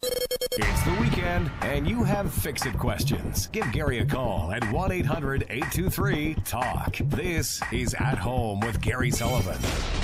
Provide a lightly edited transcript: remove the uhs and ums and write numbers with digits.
It's the weekend, and you have fix-it questions. Give Gary a call at 1-800-823-TALK. This is At Home with Gary Sullivan.